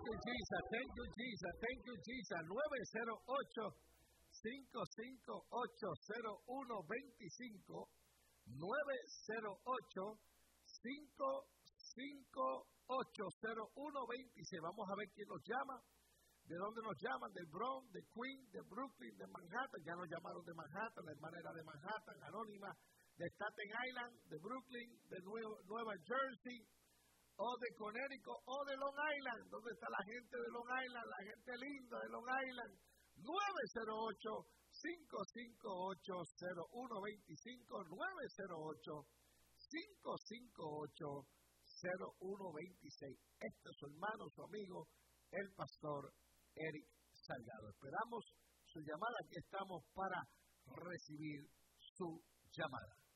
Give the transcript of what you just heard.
you, Jesus. Thank you, Jesus. Thank you, Jesus. 908-558-0125. 908-558-0126. Vamos a ver quién nos llama. ¿De dónde nos llaman? Del Bronx, de Queens, de Brooklyn, de Manhattan. Ya nos llamaron de Manhattan, la hermana era de Manhattan, anónima, de Staten Island, de Brooklyn, de Nueva Jersey, o de Connecticut, o de Long Island. ¿Dónde está la gente de Long Island? La gente linda de Long Island. 908-558-0125. 908-558-0126. Este es su hermano, su amigo, el pastor Eric Salgado. Esperamos su llamada. Aquí estamos para recibir su llamada.